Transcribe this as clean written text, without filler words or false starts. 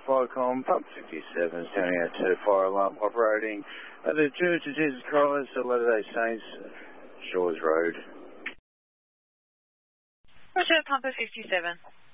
Flycom, Pub 57, standing out to fire alarm operating at the Church of Jesus Christ of Latter-day Saints, Shores Road. Roger, Pumper 57.